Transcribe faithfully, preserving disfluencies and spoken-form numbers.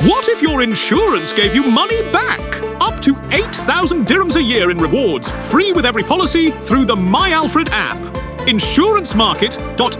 What if your insurance gave you money back? Up to eight thousand dirhams a year in rewards, free with every policy through the My Alfred app. insurance market dot